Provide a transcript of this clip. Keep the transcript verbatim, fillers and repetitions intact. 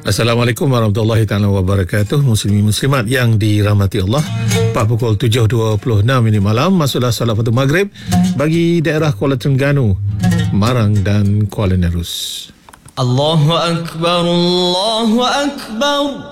Assalamualaikum warahmatullahi taala wabarakatuh. Muslimin muslimat yang dirahmati Allah. Empat pukul tujuh dua puluh enam ini malam masuklah salat waktu maghrib bagi daerah Kuala Terengganu, Marang dan Kuala Nerus. Allahu akbar, Allahu akbar.